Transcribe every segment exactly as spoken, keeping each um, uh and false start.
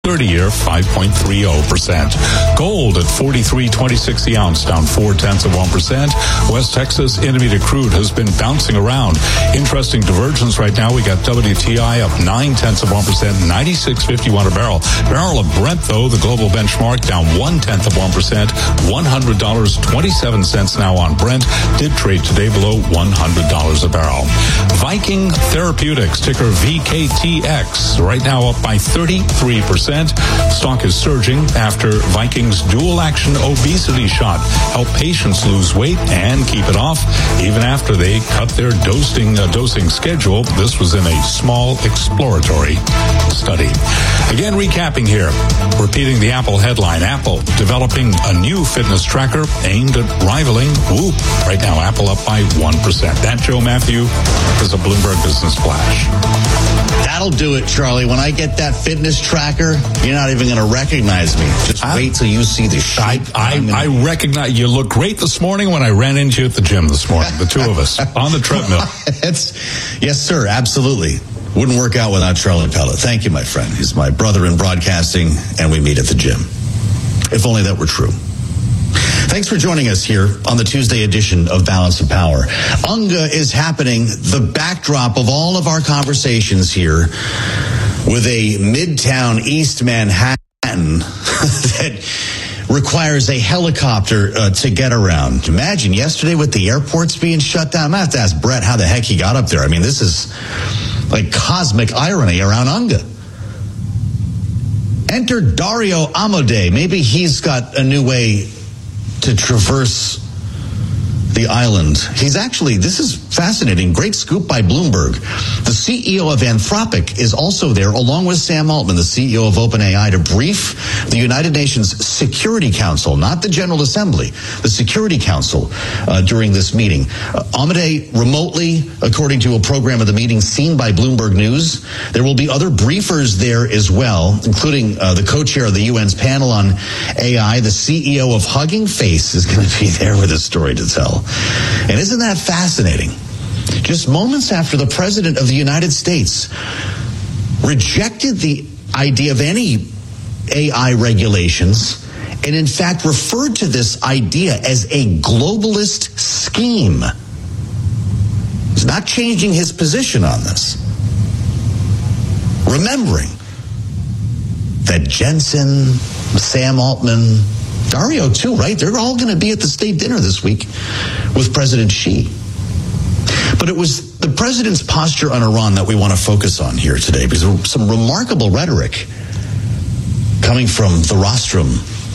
thirty-year five point three zero percent. Gold at forty-three twenty-six the ounce, down four tenths of one percent. West Texas Intermediate crude has been bouncing around. Interesting divergence right now. We got W T I up nine tenths of one percent, ninety-six fifty-one a barrel. Barrel of Brent, though, the global benchmark, down one tenth of one percent, one hundred dollars and twenty-seven cents now on Brent. Did trade today below one hundred dollars a barrel. Viking Therapeutics, ticker V K T X, right now up by thirty-three percent. Stock is surging after Viking's dual-action obesity shot helped patients lose weight and keep it off, even after they cut their dosing uh, dosing schedule. This was in a small exploratory study. Again, recapping here, repeating the Apple headline. Apple developing a new fitness tracker aimed at rivaling Whoop. Right now, Apple up by one percent. That, Joe Matthew, is a Bloomberg Business Flash. That'll do it, Charlie. When I get that fitness tracker, you're not even going to recognize me. Just I, wait till you see the shape. I, I, I recognize you. Look great this morning when I ran into you at the gym this morning, the two of us, on the treadmill. It's, yes, sir, absolutely. Wouldn't work out without Charlie Pellet. Thank you, my friend. He's my brother in broadcasting, and we meet at the gym. If only that were true. Thanks for joining us here on the Tuesday edition of Balance of Power. UNGA is happening, the backdrop of all of our conversations here, with a Midtown East Manhattan that requires a helicopter uh, to get around. Imagine yesterday with the airports being shut down. I'm going to have to ask Brett how the heck he got up there. I mean, this is like cosmic irony around UNGA. Enter Dario Amodei. Maybe he's got a new way to traverse the island. He's actually, this is fascinating, great scoop by Bloomberg. The C E O of Anthropic is also there, along with Sam Altman, the C E O of OpenAI, to brief the United Nations Security Council, not the General Assembly, the Security Council, uh, during this meeting. Uh, Amodei remotely, according to a program of the meeting seen by Bloomberg News. There will be other briefers there as well, including uh, the co-chair of the U N's panel on A I. The C E O of Hugging Face is going to be there with a story to tell. And isn't that fascinating? Just moments after the President of the United States rejected the idea of any A I regulations and in fact referred to this idea as a globalist scheme. He's not changing his position on this. Remembering that Jensen, Sam Altman, Dario too, right? They're all going to be at the state dinner this week with President Xi. But it was the president's posture on Iran that we want to focus on here today, because there was some remarkable rhetoric coming from the rostrum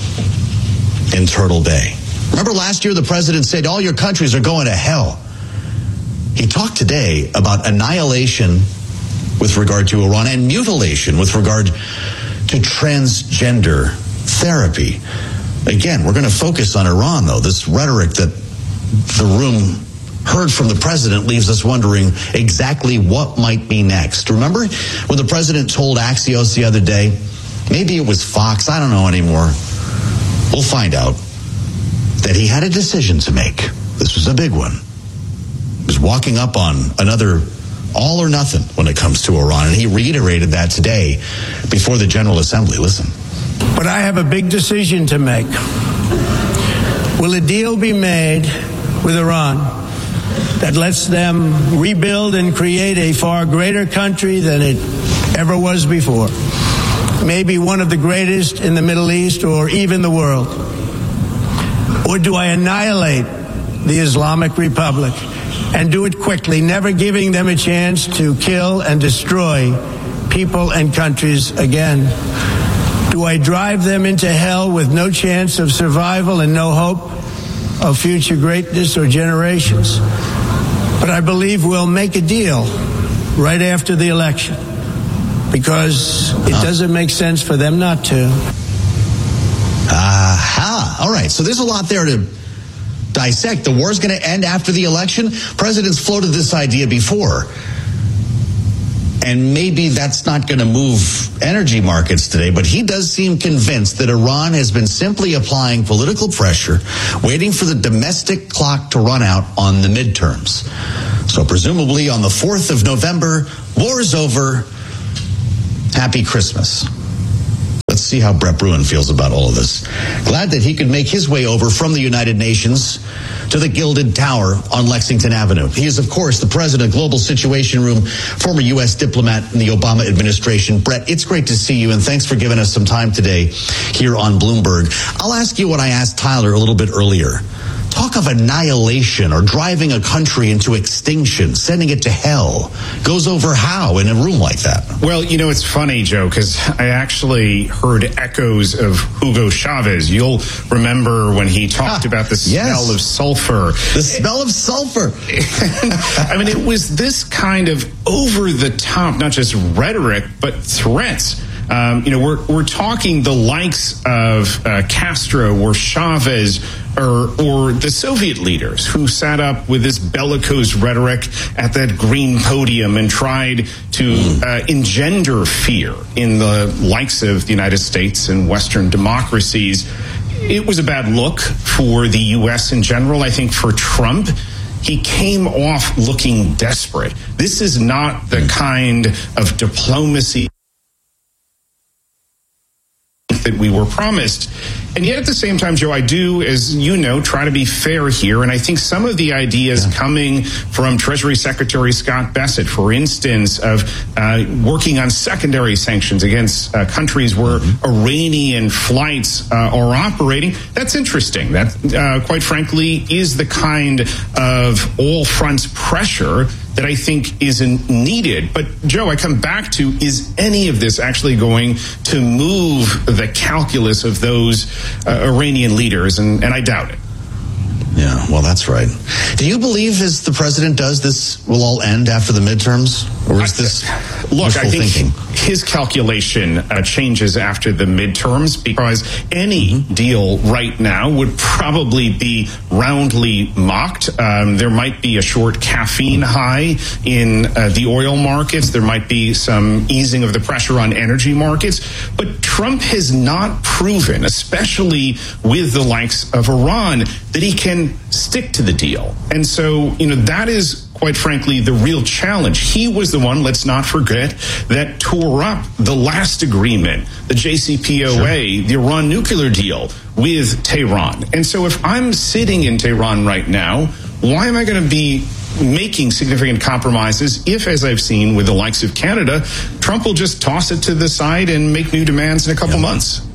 in Turtle Bay. Remember last year the president said all your countries are going to hell. He talked today about annihilation with regard to Iran and mutilation with regard to transgender therapy. Again, we're going to focus on Iran, though. This rhetoric that the room heard from the president leaves us wondering exactly what might be next. Remember when the president told Axios the other day, maybe it was Fox, I don't know anymore, we'll find out, that he had a decision to make. This was a big one. He was walking up on another all or nothing when it comes to Iran, and he reiterated that today before the General Assembly. Listen. But I have a big decision to make. Will a deal be made with Iran that lets them rebuild and create a far greater country than it ever was before? Maybe one of the greatest in the Middle East or even the world? Or do I annihilate the Islamic Republic and do it quickly, never giving them a chance to kill and destroy people and countries again? Do I drive them into hell with no chance of survival and no hope of future greatness or generations? But I believe we'll make a deal right after the election, because it doesn't make sense for them not to. Aha. All right. So there's a lot there to dissect. The war's going to end after the election. Presidents floated this idea before. And maybe that's not going to move energy markets today, but he does seem convinced that Iran has been simply applying political pressure, waiting for the domestic clock to run out on the midterms. So presumably on the fourth of November, war's over. Happy Christmas. see how Brett Bruen feels about all of this. Glad that he could make his way over from the United Nations to the Gilded Tower on Lexington Avenue. He is, of course, the president of Global Situation Room, former U S diplomat in the Obama administration. Brett, it's great to see you, and thanks for giving us some time today here on Bloomberg. I'll ask you what I asked Tyler a little bit earlier. Talk of annihilation or driving a country into extinction, sending it to hell, goes over how in a room like that? Well, you know, it's funny, Joe, because I actually heard echoes of Hugo Chavez. You'll remember when he talked ah, about the smell yes. of sulfur. The smell of sulfur. I mean, it was this kind of over-the-top, not just rhetoric, but threats. Um, you know, we're we're talking the likes of uh, Castro or Chavez or or the Soviet leaders who sat up with this bellicose rhetoric at that green podium and tried to uh, engender fear in the likes of the United States and Western democracies. It was a bad look for the U S in general. I think for Trump, he came off looking desperate. This is not the kind of diplomacy that we were promised. And yet at the same time, Joe, I do, as you know, try to be fair here. And I think some of the ideas yeah. coming from Treasury Secretary Scott Bessent, for instance, of uh, working on secondary sanctions against uh, countries where mm-hmm. Iranian flights uh, are operating, that's interesting. That, uh, quite frankly, is the kind of all fronts pressure that I think isn't needed. But, Joe, I come back to, is any of this actually going to move the calculus of those uh, Iranian leaders? And, and I doubt it. Yeah, well, that's right. Do you believe, as the president does, this will all end after the midterms? Or is this Look, I think thinking? his calculation uh, changes after the midterms, because any mm-hmm. deal right now would probably be roundly mocked. Um, there might be a short caffeine high in uh, the oil markets. There might be some easing of the pressure on energy markets. But Trump has not proven, especially with the likes of Iran, that he can stick to the deal. And so, you know, that is, quite frankly, the real challenge. He was the one, let's not forget, that tore up the last agreement, the J C P O A, sure. the Iran nuclear deal with Tehran. And so if I'm sitting in Tehran right now, why am I going to be making significant compromises if, as I've seen with the likes of Canada, Trump will just toss it to the side and make new demands in a couple yeah. months?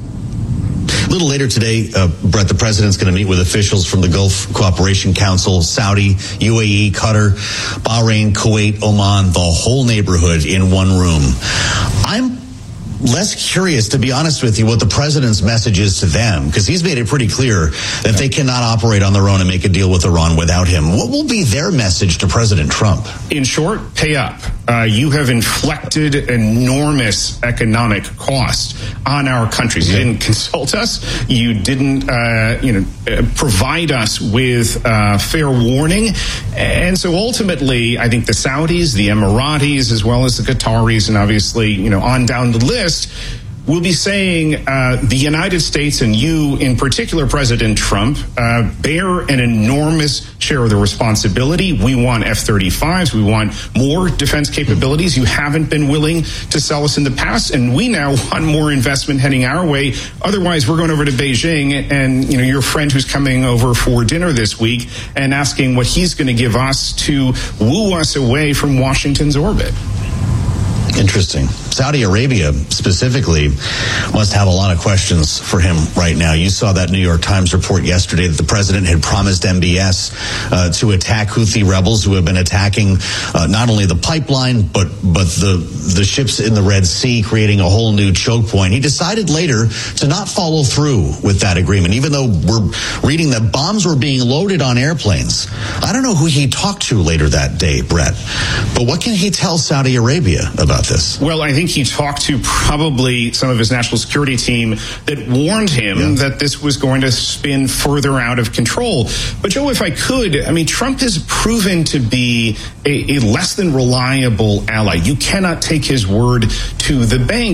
A little later today, uh, Brett, the president's going to meet with officials from the Gulf Cooperation Council, Saudi, U A E, Qatar, Bahrain, Kuwait, Oman, the whole neighborhood in one room. I'm less curious, to be honest with you, what the president's message is to them, because he's made it pretty clear that they cannot operate on their own and make a deal with Iran without him. What will be their message to President Trump? In short, pay up. Uh, you have inflicted enormous economic cost on our countries. You didn't consult us. You didn't, uh, you know, provide us with uh, fair warning. And so ultimately, I think the Saudis, the Emiratis, as well as the Qataris, and obviously, you know, on down the list, will be saying uh, the United States, and you in particular, President Trump, uh, bear an enormous share of the responsibility. We want F thirty-fives. We want more defense capabilities. You haven't been willing to sell us in the past, and we now want more investment heading our way. Otherwise, we're going over to Beijing, and you know your friend who's coming over for dinner this week and asking what he's going to give us to woo us away from Washington's orbit. Interesting. Saudi Arabia specifically must have a lot of questions for him right now. You saw that New York Times report yesterday that the president had promised M B S uh, to attack Houthi rebels who have been attacking uh, not only the pipeline but but the the ships in the Red Sea, creating a whole new choke point. He decided later to not follow through with that agreement, even though we're reading that bombs were being loaded on airplanes. I don't know who he talked to later that day, Brett, but what can he tell Saudi Arabia about this? Well, I think he talked to probably some of his national security team that warned him yeah. that this was going to spin further out of control. But, Joe, if I could, I mean, Trump has proven to be a, a less than reliable ally. You cannot take his word to the bank.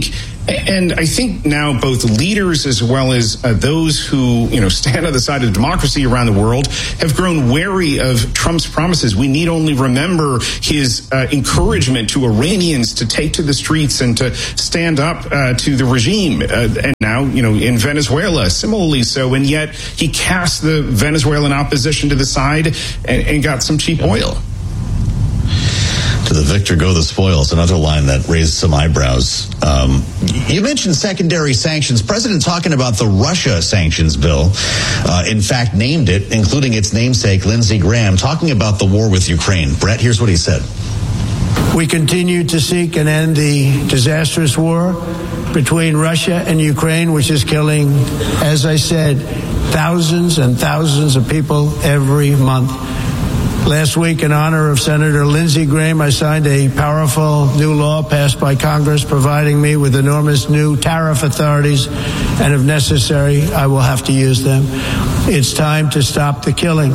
And I think now both leaders as well as uh, those who, you know, stand on the side of democracy around the world have grown wary of Trump's promises. We need only remember his uh, encouragement to Iranians to take to the streets and to stand up uh, to the regime. Uh, and now, you know, in Venezuela, similarly so. And yet he cast the Venezuelan opposition to the side and, and got some cheap oil. To the victor go the spoils, another line that raised some eyebrows. Um, you mentioned secondary sanctions. President talking about the Russia sanctions bill, uh, in fact, named it, including its namesake, Lindsey Graham, talking about the war with Ukraine. Brett, here's what he said. We continue to seek and end the disastrous war between Russia and Ukraine, which is killing, as I said, thousands and thousands of people every month. Last week, in honor of Senator Lindsey Graham, I signed a powerful new law passed by Congress providing me with enormous new tariff authorities, and if necessary, I will have to use them. It's time to stop the killing.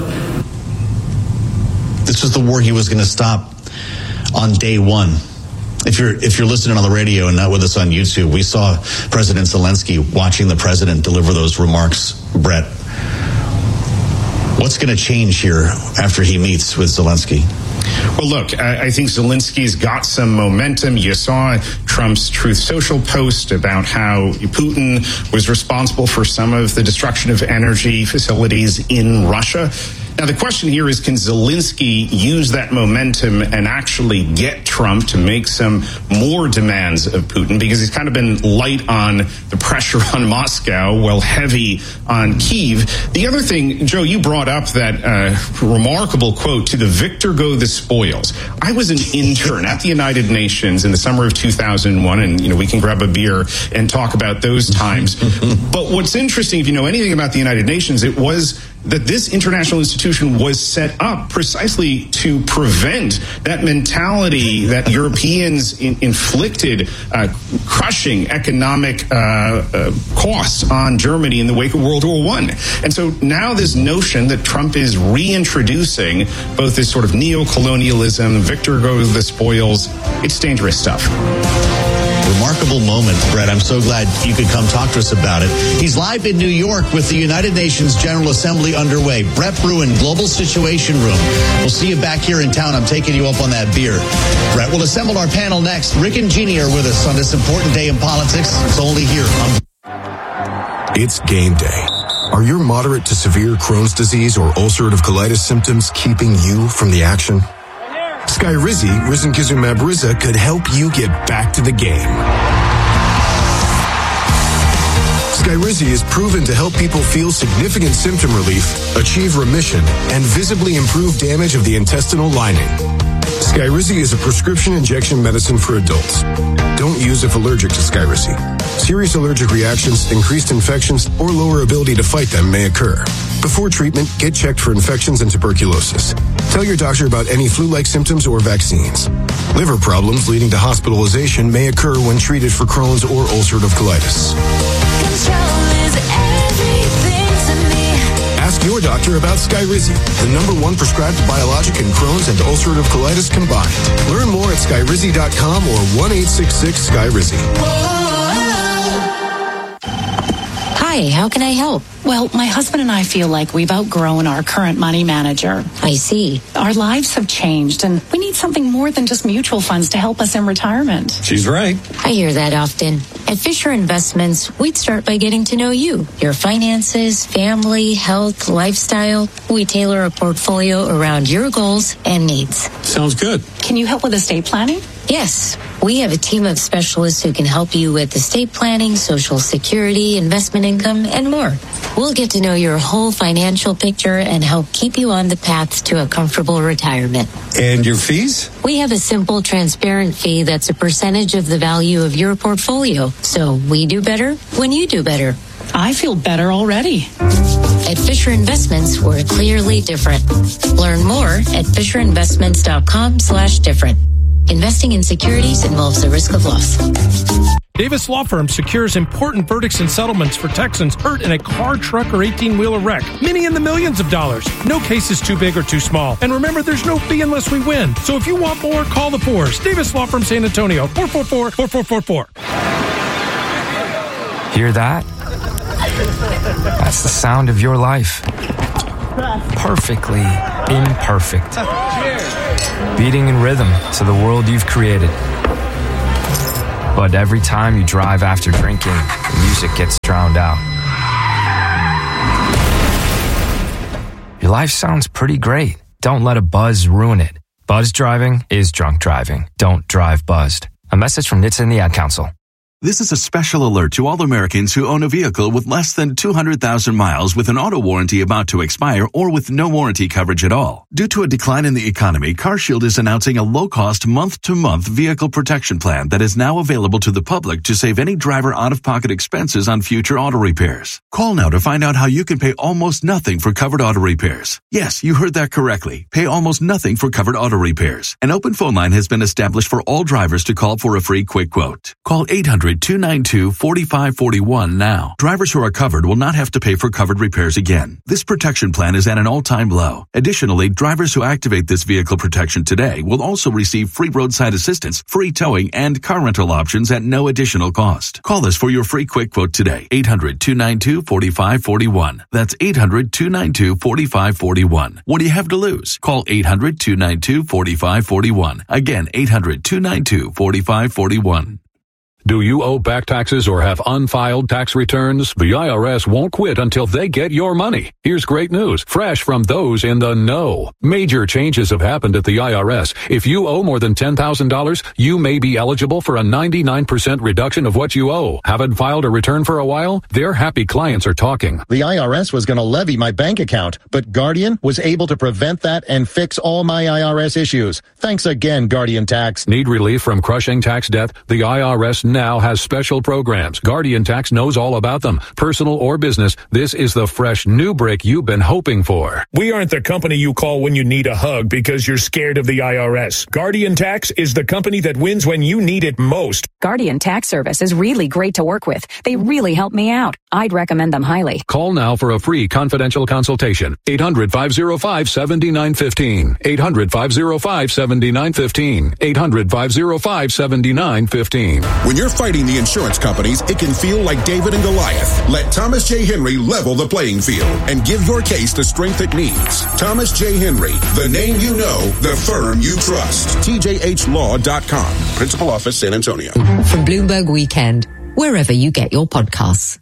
This was the war he was going to stop on day one. If you're if you're listening on the radio and not with us on YouTube, we saw President Zelensky watching the president deliver those remarks, Brett. What's going to change here after he meets with Zelensky? Well, look, I, I think Zelensky's got some momentum. You saw Trump's Truth Social post about how Putin was responsible for some of the destruction of energy facilities in Russia. Now, the question here is, can Zelensky use that momentum and actually get Trump to make some more demands of Putin? Because he's kind of been light on the pressure on Moscow, while heavy on Kyiv. The other thing, Joe, you brought up that uh, remarkable quote, to the victor go the spoils. I was an intern at the United Nations in the summer of two thousand one, and, you know, we can grab a beer and talk about those times. But what's interesting, if you know anything about the United Nations, it was that this international institution was set up precisely to prevent that mentality that Europeans in, inflicted uh, crushing economic uh, uh, costs on Germany in the wake of World War One. And so now this notion that Trump is reintroducing both this sort of neo-colonialism, victor goes the spoils, it's dangerous stuff. Remarkable moment, Brett. I'm so glad you could come talk to us about it. He's live in New York with the United Nations General Assembly underway. Brett Bruen, Global Situation Room. We'll see you back here in town. I'm taking you up on that beer. Brett, we'll assemble our panel next. Rick and Jeannie are with us on this important day in politics. It's only here on... It's game day. Are your moderate to severe Crohn's disease or ulcerative colitis symptoms keeping you from the action? Skyrizi, risankizumab Riza, could help you get back to the game. Skyrizi is proven to help people feel significant symptom relief, achieve remission, and visibly improve damage of the intestinal lining. Skyrizi is a prescription injection medicine for adults. Don't use if allergic to Skyrizi. Serious allergic reactions, increased infections, or lower ability to fight them may occur. Before treatment, get checked for infections and tuberculosis. Tell your doctor about any flu-like symptoms or vaccines. Liver problems leading to hospitalization may occur when treated for Crohn's or ulcerative colitis. Control is everything to me. Ask your doctor about Skyrizi, the number one prescribed biologic in Crohn's and ulcerative colitis combined. Learn more at skyrizi dot com or one eight six six Skyrizi. Hi, how can I help? Well, my husband and I feel like we've outgrown our current money manager. I see. Our lives have changed, and we need something more than just mutual funds to help us in retirement. She's right. I hear that often. At Fisher Investments, we'd start by getting to know you, your finances, family, health, lifestyle. We tailor a portfolio around your goals and needs. Sounds good. Can you help with estate planning? Yes, we have a team of specialists who can help you with estate planning, Social Security, investment income, and more. We'll get to know your whole financial picture and help keep you on the path to a comfortable retirement. And your fees? We have a simple, transparent fee that's a percentage of the value of your portfolio. So we do better when you do better. I feel better already. At Fisher Investments, we're clearly different. Learn more at fisher investments dot com slash different. Investing in securities involves the risk of loss. Davis Law Firm secures important verdicts and settlements for Texans hurt in a car, truck, or eighteen-wheeler wreck. Many in the millions of dollars. No case is too big or too small. And remember, there's no fee unless we win. So if you want more, call the force. Davis Law Firm San Antonio, four four four, four four four four. Hear that? That's the sound of your life. Perfectly imperfect. Beating in rhythm to the world you've created. But every time you drive after drinking, the music gets drowned out. Your life sounds pretty great. Don't let a buzz ruin it. Buzz driving is drunk driving. Don't drive buzzed. A message from N H T S A and the Ad Council. This is a special alert to all Americans who own a vehicle with less than two hundred thousand miles with an auto warranty about to expire or with no warranty coverage at all. Due to a decline in the economy, CarShield is announcing a low-cost month-to-month vehicle protection plan that is now available to the public to save any driver out-of-pocket expenses on future auto repairs. Call now to find out how you can pay almost nothing for covered auto repairs. Yes, you heard that correctly. Pay almost nothing for covered auto repairs. An open phone line has been established for all drivers to call for a free quick quote. Call eight hundred, two nine two, four five four one now. Drivers who are covered will not have to pay for covered repairs again. This protection plan is at an all-time low. Additionally, drivers who activate this vehicle protection today will also receive free roadside assistance, free towing, and car rental options at no additional cost. Call us for your free quick quote today. eight hundred, two nine two, four five four one. That's eight hundred, two nine two, four five four one. What do you have to lose? Call eight hundred, two nine two, four five four one. Again, eight hundred, two nine two, four five four one. Do you owe back taxes or have unfiled tax returns? The I R S won't quit until they get your money. Here's great news, fresh from those in the know. Major changes have happened at the I R S. If you owe more than ten thousand dollars, you may be eligible for a ninety-nine percent reduction of what you owe. Haven't filed a return for a while? Their happy clients are talking. The I R S was going to levy my bank account, but Guardian was able to prevent that and fix all my I R S issues. Thanks again, Guardian Tax. Need relief from crushing tax debt? The I R S now has special programs. Guardian Tax knows all about them. Personal or business, this is the fresh new break you've been hoping for. We aren't the company you call when you need a hug because you're scared of the I R S. Guardian Tax is the company that wins when you need it most. Guardian Tax Service is really great to work with. They really help me out. I'd recommend them highly. Call now for a free confidential consultation. eight hundred, five oh five, seven nine one five. eight hundred, five oh five, seven nine one five. eight hundred, five oh five, seven nine one five. When you're fighting the insurance companies, it can feel like David and Goliath. Let Thomas J. Henry level the playing field and give your case the strength it needs. Thomas J. Henry, the name you know, the firm you trust. T J H law dot com. Principal Office, San Antonio. From Bloomberg Weekend, wherever you get your podcasts.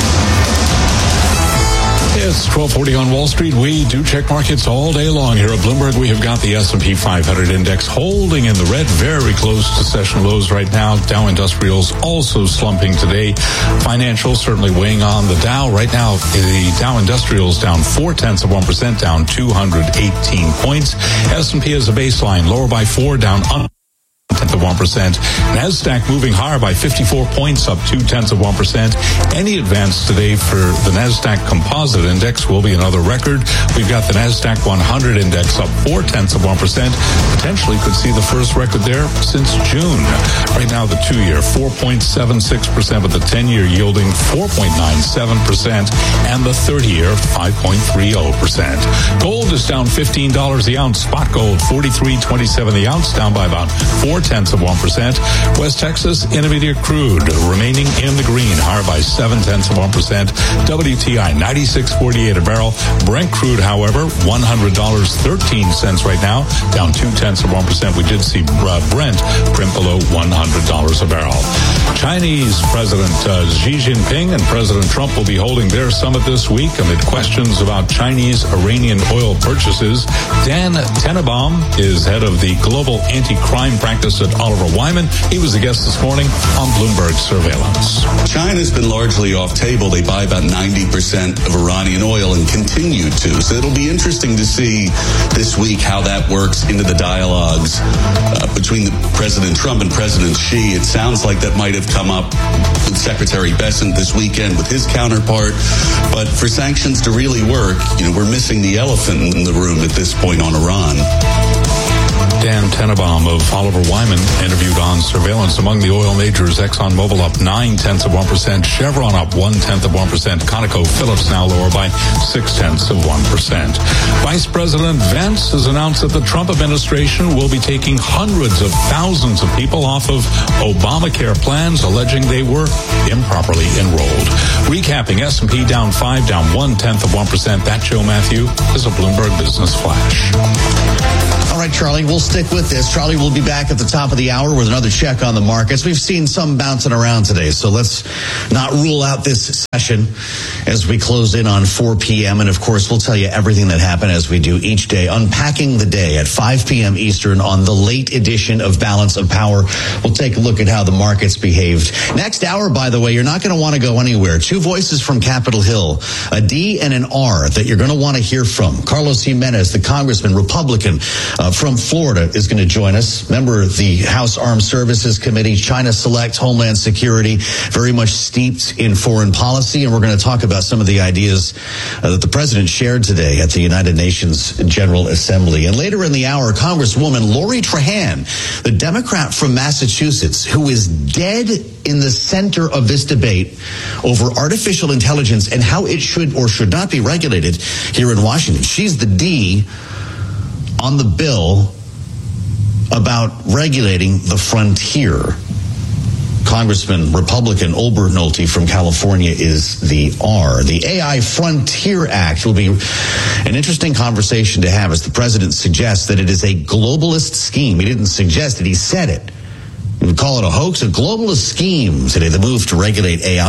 It's twelve forty on Wall Street. We do check markets all day long here at Bloomberg. We have got the S and P five hundred index holding in the red, very close to session lows right now. Dow Industrials also slumping today. Financials certainly weighing on the Dow. Right now, the Dow Industrials down four tenths of one percent, down two hundred eighteen points. S and P as a baseline, lower by four, down under tenth of one percent. NASDAQ moving higher by fifty-four points, up two tenths of one percent. Any advance today for the NASDAQ Composite Index will be another record. We've got the NASDAQ one hundred Index up four tenths of one percent. Potentially could see the first record there since June. Right now, the two-year four point seven six percent, with the ten-year yielding four point nine seven percent, and the thirty-year five point three zero percent. Gold is down fifteen dollars the ounce. Spot gold forty-three twenty-seven the ounce, down by about four tenths of one percent. West Texas Intermediate crude remaining in the green, higher by seven tenths of one percent. W T I ninety-six forty-eight a barrel. Brent crude, however, one hundred dollars and thirteen cents right now, down two tenths of one percent. We did see uh, Brent print below one hundred dollars a barrel. Chinese President uh, Xi Jinping and President Trump will be holding their summit this week amid questions about Chinese Iranian oil purchases. Dan Tenenbaum is head of the Global Anti-Crime Practice at Oliver Wyman. He was a guest this morning on Bloomberg Surveillance. China's been largely off table. They buy about ninety percent of Iranian oil and continue to. So it'll be interesting to see this week how that works into the dialogues uh, between the President Trump and President Xi. It sounds like that might have come up with Secretary Bessent this weekend with his counterpart. But for sanctions to really work, you know, we're missing the elephant in the room at this point on Iran. Dan Tenenbaum of Oliver Wyman interviewed on surveillance. Among the oil majors, ExxonMobil up nine-tenths of one percent, Chevron up one-tenth of one percent, ConocoPhillips now lower by six-tenths of one percent. Vice President Vance has announced that the Trump administration will be taking hundreds of thousands of people off of Obamacare plans, alleging they were improperly enrolled. Recapping, S and P down five, down one-tenth of one percent. That, Joe Matthew, is a Bloomberg Business Flash. All right, Charlie, we'll stick with this. Charlie will be back at the top of the hour with another check on the markets. We've seen some bouncing around today, so let's not rule out this session as we close in on four p.m. And, of course, we'll tell you everything that happened as we do each day, unpacking the day at five p.m. Eastern on the late edition of Balance of Power. We'll take a look at how the markets behaved. Next hour, by the way, you're not going to want to go anywhere. Two voices from Capitol Hill, a D and an R that you're going to want to hear from. Carlos Jimenez, the congressman, Republican, uh, from Florida, is going to join us. Member of the House Armed Services Committee, China Select, Homeland Security, very much steeped in foreign policy. And we're going to talk about some of the ideas uh, that the president shared today at the United Nations General Assembly. And later in the hour, Congresswoman Lori Trahan, the Democrat from Massachusetts, who is dead in the center of this debate over artificial intelligence and how it should or should not be regulated here in Washington. She's the D on the bill about regulating the frontier. Congressman Republican Olbert Nolte from California is the R. The A I Frontier Act will be an interesting conversation to have as the president suggests that it is a globalist scheme. He didn't suggest it, he said it. You would call it a hoax, a globalist scheme today, the move to regulate A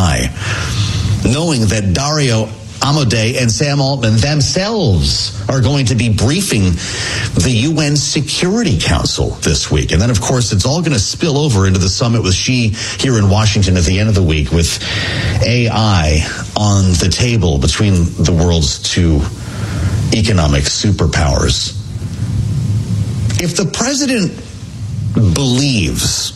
I. Knowing that Dario Amodei and Sam Altman themselves are going to be briefing the U N Security Council this week. And then, of course, it's all going to spill over into the summit with Xi here in Washington at the end of the week, with A I on the table between the world's two economic superpowers. If the president believes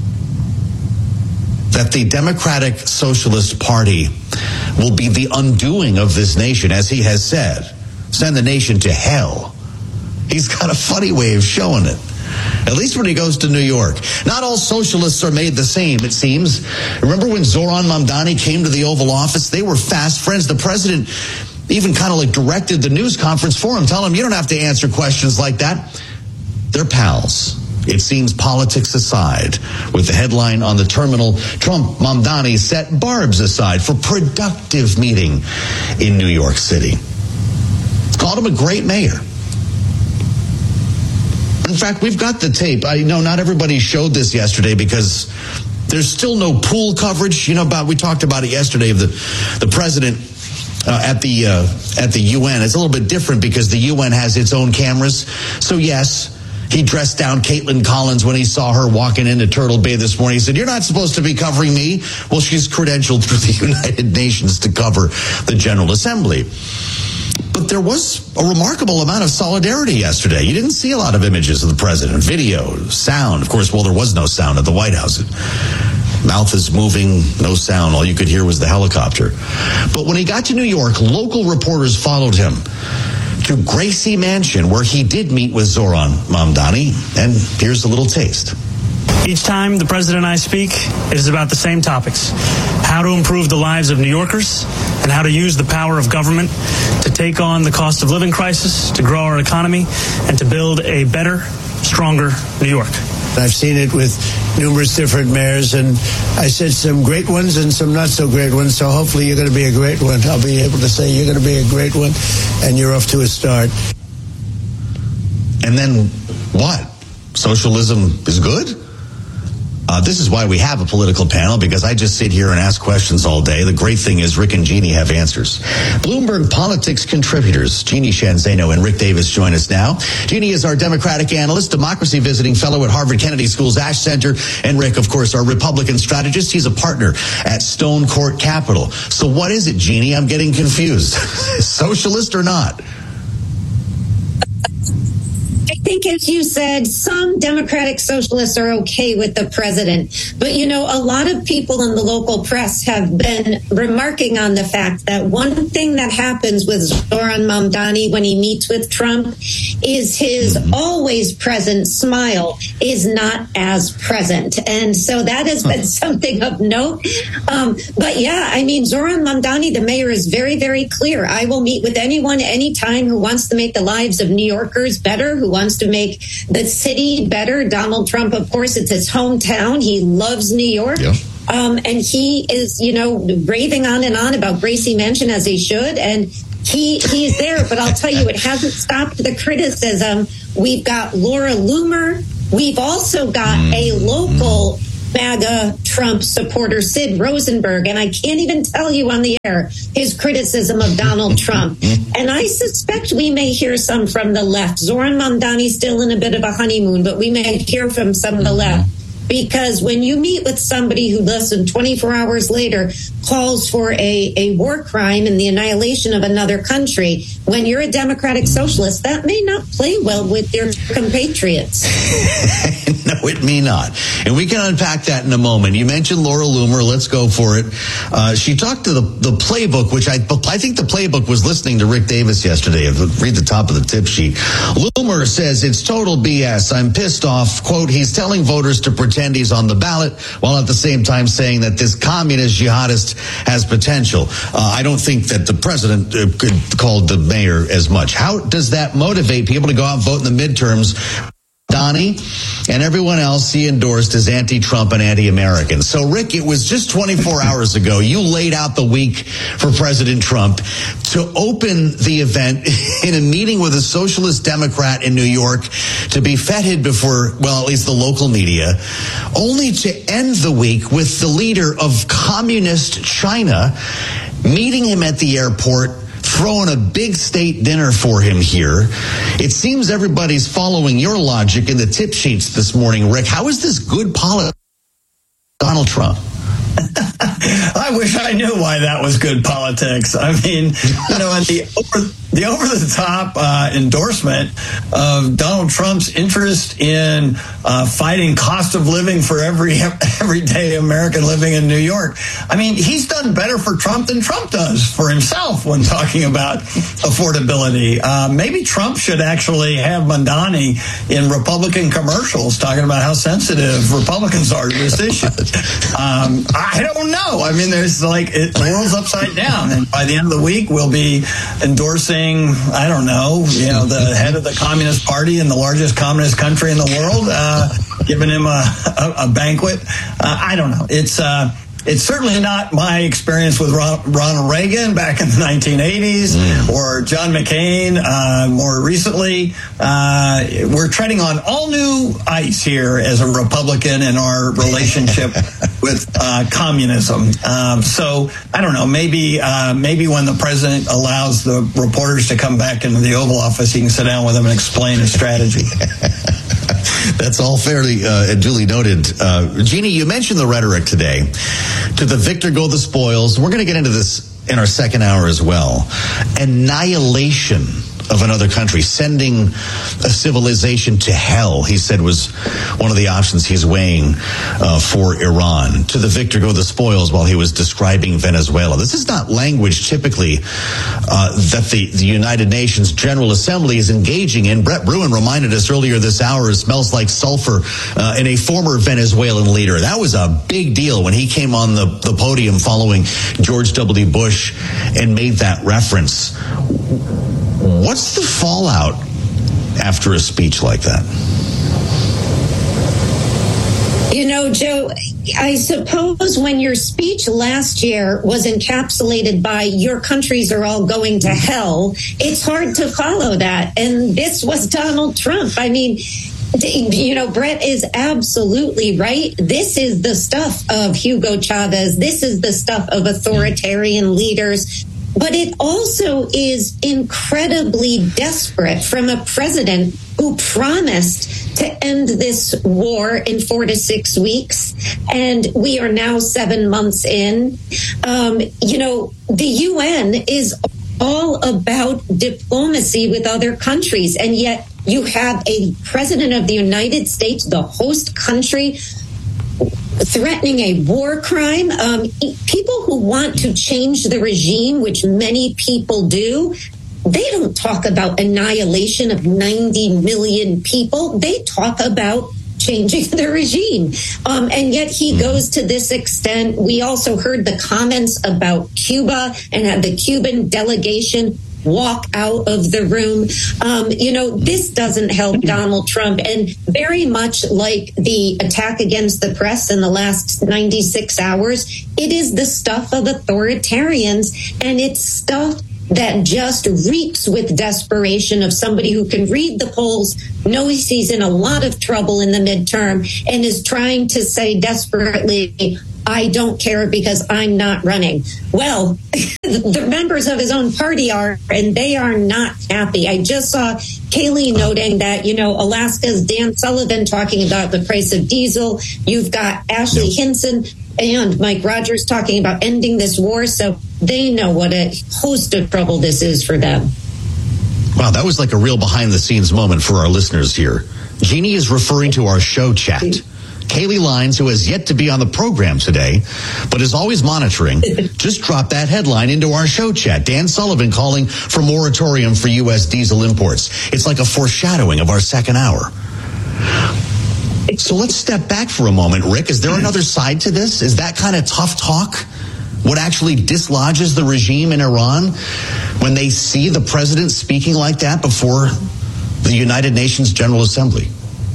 that the Democratic Socialist Party will be the undoing of this nation, as he has said, send the nation to hell, he's got a funny way of showing it. At least when he goes to New York. Not all socialists are made the same, it seems. Remember when Zoran Mamdani came to the Oval Office? They were fast friends. The president even kind of like directed the news conference for him, telling him, you don't have to answer questions like that. They're pals. It seems, politics aside, with the headline on the terminal, Trump, Mamdani set barbs aside for productive meeting in New York City. Called him a great mayor. In fact, we've got the tape. I know not everybody showed this yesterday because there's still no pool coverage. You know, about we talked about it yesterday of the, the president uh, at the uh, at the U N. It's a little bit different because the U N has its own cameras. So, yes, he dressed down Caitlin Collins when he saw her walking into Turtle Bay this morning. He said, you're not supposed to be covering me. Well, she's credentialed through the United Nations to cover the General Assembly. But there was a remarkable amount of solidarity yesterday. You didn't see a lot of images of the president, video, sound. Of course, well, there was no sound at the White House. Mouth is moving, no sound. All you could hear was the helicopter. But when he got to New York, local reporters followed him to Gracie Mansion, where he did meet with Zoran Mamdani. And here's a little taste. Each time the president and I speak, it is about the same topics. How to improve the lives of New Yorkers and how to use the power of government to take on the cost of living crisis, to grow our economy, and to build a better, stronger New York. I've seen it with numerous different mayors, and I said some great ones and some not so great ones, so hopefully you're going to be a great one. I'll be able to say you're going to be a great one, and you're off to a start. And then what? Socialism is good? Uh, this is why we have a political panel, because I just sit here and ask questions all day. The great thing is Rick and Jeannie have answers. Bloomberg Politics contributors Jeannie Shanzano and Rick Davis join us now. Jeannie is our Democratic analyst, democracy visiting fellow at Harvard Kennedy School's Ash Center. And Rick, of course, our Republican strategist. He's a partner at Stone Court Capital. So what is it, Jeannie? I'm getting confused. Socialist or not? I think think, as you said, some Democratic socialists are okay with the president. But, you know, a lot of people in the local press have been remarking on the fact that one thing that happens with Zoran Mamdani when he meets with Trump is his always present smile is not as present. And so that has been something of note. Um, but, yeah, I mean, Zoran Mamdani, the mayor, is very, very clear. I will meet with anyone, anytime who wants to make the lives of New Yorkers better, who wants to make the city better. Donald Trump, of course, it's his hometown. He loves New York. Yeah. Um, and he is, you know, raving on and on about Gracie Mansion, as he should. And he he's there. But I'll tell you, it hasn't stopped the criticism. We've got Laura Loomer. We've also got a local MAGA Trump supporter, Sid Rosenberg, and I can't even tell you on the air his criticism of Donald Trump. And I suspect we may hear some from the left. Zoran Mamdani's still in a bit of a honeymoon, but we may hear from some of the left. Because when you meet with somebody who less than twenty-four hours later calls for a, a war crime and the annihilation of another country, when you're a democratic socialist, that may not play well with your compatriots. No, it may not. And we can unpack that in a moment. You mentioned Laura Loomer. Let's go for it. Uh, she talked to the, the playbook, which I I think the playbook was listening to Rick Davis yesterday. Read the top of the tip sheet. Loomer says it's total B S. I'm pissed off. Quote, he's telling voters to pretend he's on the ballot while at the same time saying that this communist jihadist has potential. Uh, I don't think that the president uh, could call the mayor as much. How does that motivate people to go out and vote in the midterms? Donnie and everyone else he endorsed as anti-Trump and anti-American. So, Rick, it was just twenty-four hours ago. You laid out the week for President Trump to open the event in a meeting with a socialist Democrat in New York to be feted before, well, at least the local media, only to end the week with the leader of communist China meeting him at the airport, throwing a big state dinner for him here. It seems everybody's following your logic in the tip sheets this morning, Rick. How is this good politics, Donald Trump? I wish I knew why that was good politics. I mean, you know, and the over, the over-the-top uh, endorsement of Donald Trump's interest in uh, fighting cost of living for every everyday American living in New York. I mean, he's done better for Trump than Trump does for himself when talking about affordability. Uh, maybe Trump should actually have Mamdani in Republican commercials talking about how sensitive Republicans are to this issue. Um, I don't know. I mean, there's like, it, the world's upside down. And by the end of the week, we'll be endorsing, I don't know, you know, the head of the Communist Party in the largest communist country in the world, uh, giving him a, a, a banquet. Uh, I don't know. It's, uh, It's certainly not my experience with Ronald Reagan back in the nineteen eighties mm. or John McCain uh, more recently. Uh, we're treading on all new ice here as a Republican in our relationship with uh, communism. Um, so I don't know. Maybe uh, maybe when the president allows the reporters to come back into the Oval Office, he can sit down with them and explain his strategy. That's all fairly uh, duly noted. Uh, Jeannie, you mentioned the rhetoric today. To the victor go the spoils. We're going to get into this in our second hour as well. Annihilation of another country, sending a civilization to hell, he said, was one of the options he's weighing uh, for Iran. To the victor go the spoils, while he was describing Venezuela. This is not language typically uh, that the, the United Nations General Assembly is engaging in. Brett Bruen reminded us earlier this hour, it smells like sulfur uh, in a former Venezuelan leader. That was a big deal when he came on the, the podium following George W. Bush and made that reference. What's the fallout after a speech like that? You know, Joe, I suppose when your speech last year was encapsulated by your countries are all going to hell, it's hard to follow that. And this was Donald Trump. I mean, you know, Brett is absolutely right. This is the stuff of Hugo Chavez. This is the stuff of authoritarian leaders. But it also is incredibly desperate from a president who promised to end this war in four to six weeks. And we are now seven months in. Um, you know, the U N is all about diplomacy with other countries. And yet You have a president of the United States, the host country, threatening a war crime. Um, people who want to change the regime, which many people do, they don't talk about annihilation of ninety million people. They talk about changing the regime. Um, and yet he goes to this extent. We also heard the comments about Cuba and had the Cuban delegation walk out of the room. Um, you know, this doesn't help Donald Trump. And very much like the attack against the press in the last ninety-six hours, it is the stuff of authoritarians, and it's stuff that just reeks with desperation of somebody who can read the polls, knows he's in a lot of trouble in the midterm, and is trying to say desperately, I don't care because I'm not running. Well, the members of his own party are, and they are not happy. I just saw Kayleigh noting that, you know, Alaska's Dan Sullivan talking about the price of diesel. You've got Ashley Hinson and Mike Rogers talking about ending this war. So they know what a host of trouble this is for them. Wow, that was like a real behind-the-scenes moment for our listeners here. Jeannie is referring to our show chat. Kayleigh Lines, who has yet to be on the program today, but is always monitoring, just dropped that headline into our show chat. Dan Sullivan calling for moratorium for U S diesel imports. It's like a foreshadowing of our second hour. So let's step back for a moment, Rick. Is there another side to this? Is that kind of tough talk what actually dislodges the regime in Iran when they see the president speaking like that before the United Nations General Assembly?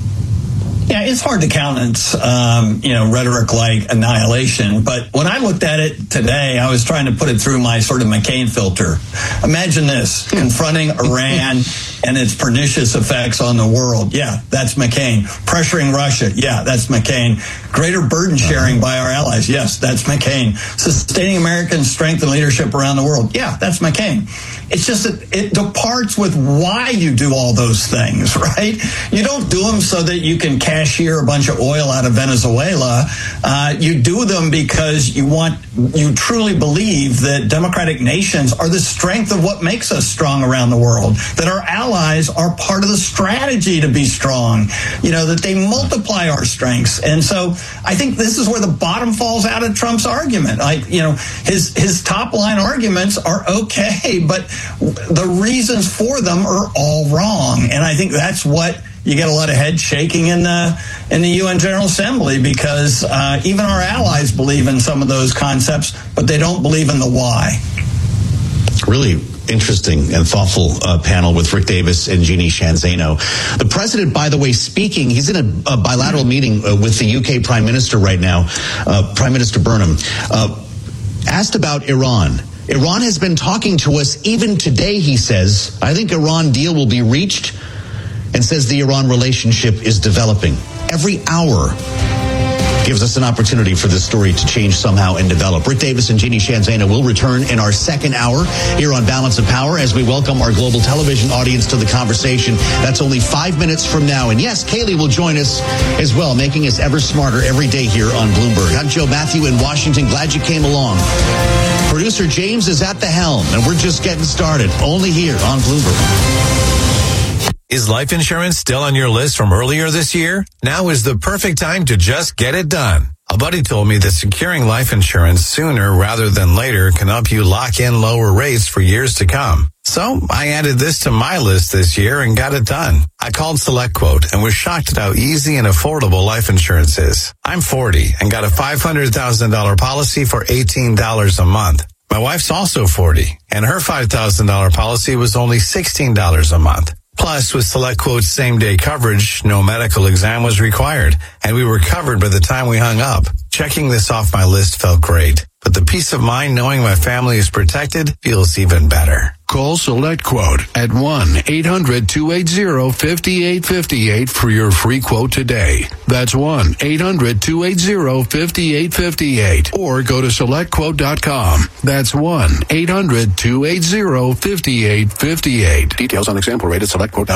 Yeah, it's hard to countenance, um, you know, rhetoric like annihilation. But when I looked at it today, I was trying to put it through my sort of McCain filter. Imagine this, confronting Iran and its pernicious effects on the world. Yeah, that's McCain. Pressuring Russia. Yeah, that's McCain. Greater burden sharing by our allies. Yes, that's McCain. Sustaining American strength and leadership around the world. Yeah, that's McCain. It's just that it departs with why you do all those things, right? You don't do them so that you can cashier a bunch of oil out of Venezuela. Uh, you do them because you want, you truly believe that democratic nations are the strength of what makes us strong around the world, that our allies are part of the strategy to be strong, you know, that they multiply our strengths. And so I think this is where the bottom falls out of Trump's argument. Like, you know, his, his top line arguments are okay, but the reasons for them are all wrong. And I think that's what you get a lot of head shaking in the in the U N General Assembly, because uh, even our allies believe in some of those concepts, but they don't believe in the why. Really interesting and thoughtful uh, panel with Rick Davis and Jeannie Sheehan Zaino. The president, by the way, speaking, he's in a, a bilateral meeting uh, with the U K Prime Minister right now, uh, Prime Minister Burnham, uh, asked about Iran. Iran has been talking to us even today, he says. I think Iran deal will be reached, and says the Iran relationship is developing. Every hour gives us an opportunity for this story to change somehow and develop. Rick Davis and Jeannie Sheehan Zaino will return in our second hour here on Balance of Power as we welcome our global television audience to the conversation. That's only five minutes from now. And yes, Kayleigh will join us as well, making us ever smarter every day here on Bloomberg. I'm Joe Matthew in Washington. Glad you came along. Producer James is at the helm, and we're just getting started, only here on Bloomberg. Is life insurance still on your list from earlier this year? Now is the perfect time to just get it done. A buddy told me that securing life insurance sooner rather than later can help you lock in lower rates for years to come. So I added this to my list this year and got it done. I called SelectQuote and was shocked at how easy and affordable life insurance is. I'm forty and got a five hundred thousand dollars policy for eighteen dollars a month. My wife's also forty and her five thousand dollars policy was only sixteen dollars a month. Plus, with SelectQuote's same-day coverage, no medical exam was required, and we were covered by the time we hung up. Checking this off my list felt great, but the peace of mind knowing my family is protected feels even better. Call SelectQuote at one eight hundred two eight zero five eight five eight for your free quote today. That's one eight hundred two eight zero five eight five eight. Or go to select quote dot com. That's one eight hundred two eight zero five eight five eight. Details on example rate at select quote dot com.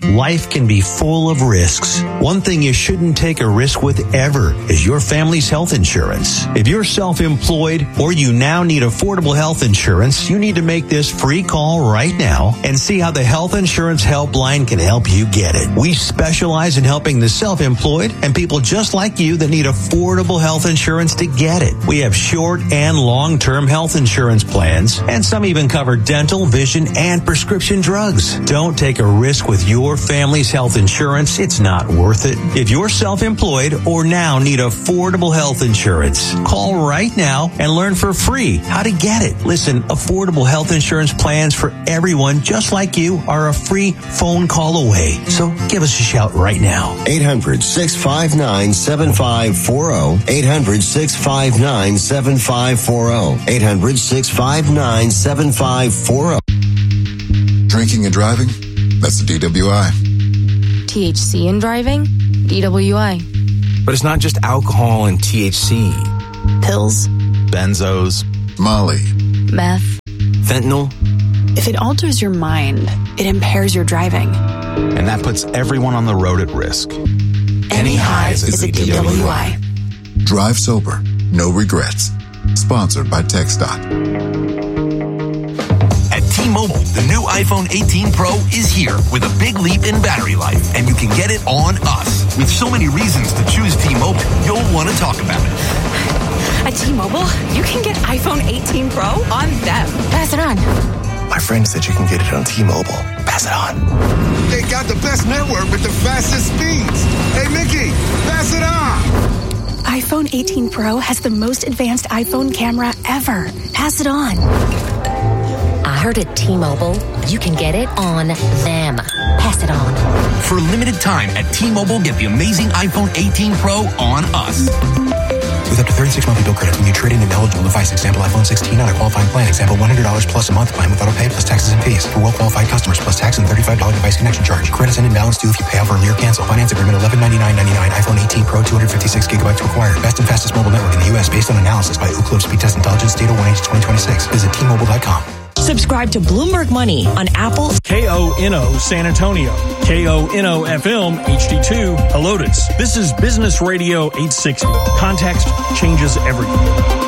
Life can be full of risks. One thing you shouldn't take a risk with ever is your family's health insurance. If you're self-employed or you now need affordable health insurance, you need to make this free call right now and see how the Health Insurance Helpline can help you get it. We specialize in helping the self-employed and people just like you that need affordable health insurance to get it. We have short and long-term health insurance plans, and some even cover dental, vision, and prescription drugs. Don't take a risk with your family's health insurance. It's not worth it. If you're self-employed or now need affordable health insurance, call right now and learn for free how to get it. Listen, affordable health insurance plans for everyone just like you are a free phone call away. So give us a shout right now. eight hundred, six five nine, seven five four zero. eight hundred, six five nine, seven five four zero. eight hundred, six five nine, seven five four zero. Drinking and driving? That's the D W I. T H C in driving? D W I. But it's not just alcohol and T H C. Pills. Benzos. Molly. Meth. Fentanyl. If it alters your mind, it impairs your driving. And that puts everyone on the road at risk. Any highs is a D W I. Drive sober. No regrets. Sponsored by TxDOT. T-Mobile, the new iPhone eighteen Pro is here with a big leap in battery life, and you can get it on us. With so many reasons to choose T-Mobile, you'll want to talk about it. At T-Mobile, you can get iPhone eighteen Pro on them. Pass it on. My friend said you can get it on T-Mobile. Pass it on. They got the best network with the fastest speeds. Hey, Mickey, pass it on. iPhone eighteen Pro has the most advanced iPhone camera ever. Pass it on. I heard at T-Mobile, you can get it on them. Pass it on. For a limited time at T-Mobile, get the amazing iPhone eighteen Pro on us. With up to thirty-six monthly bill credits when you trade in an eligible device. Example, iPhone sixteen on a qualifying plan. Example, one hundred dollars plus a month plan with auto pay plus taxes and fees. For well-qualified customers plus tax and thirty-five dollars device connection charge. Credits and imbalance due if you pay out for earlier cancel. Finance agreement eleven ninety-nine ninety-nine. iPhone eighteen Pro two hundred fifty-six gigabytes required. Best and fastest mobile network in the U S based on analysis by Ookla Speed Test Intelligence. Data one H twenty twenty-six. Visit T Mobile dot com. Subscribe to Bloomberg Money on Apple. K O N O San Antonio. K O N O F M H D two Helotes. This is Business Radio eight sixty. Context changes everything.